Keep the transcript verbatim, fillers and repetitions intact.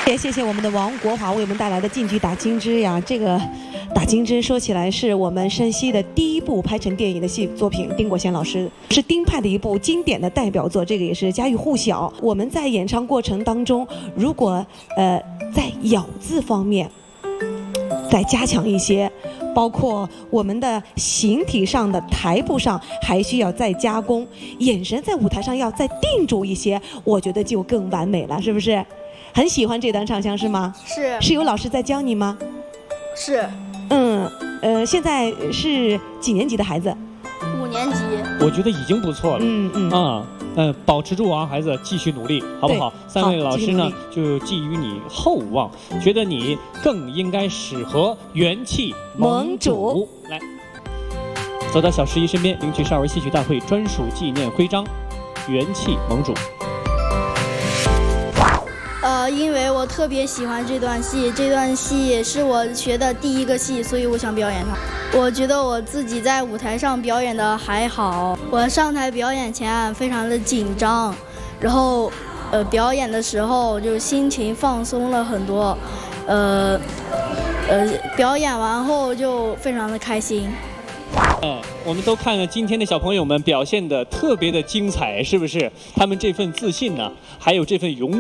也谢谢我们的王国华为我们带来的晋级打金枝呀。这个打金枝说起来是我们山西的第一部拍成电影的戏作品，丁国贤老师是丁派的一部经典的代表作，这个也是家喻户晓。我们在演唱过程当中，如果呃在咬字方面再加强一些，包括我们的形体上的台步上还需要再加工，眼神在舞台上要再定住一些，我觉得就更完美了，是不是？很喜欢这段唱腔是吗？ 是。 是有老师在教你吗？ 是。 嗯，呃，现在是几年级的孩子？ 五年级。 我觉得已经不错了。 嗯嗯。 啊，嗯，保持住啊，孩子，继续努力，好不好？三位老师呢，就寄予你厚望，觉得你更应该适合元气盟主。来，走到小十一身边，领取少儿戏曲大会专属纪念徽章，元气盟主。 呃，因为我特别喜欢这段戏，这段戏是我学的第一个戏，所以我想表演它。我觉得我自己在舞台上表演的还好，我上台表演前非常的紧张，然后呃表演的时候就心情放松了很多，呃呃表演完后就非常的开心。 嗯，我们都看了今天的小朋友们表现的特别的精彩，是不是？他们这份自信呢，还有这份勇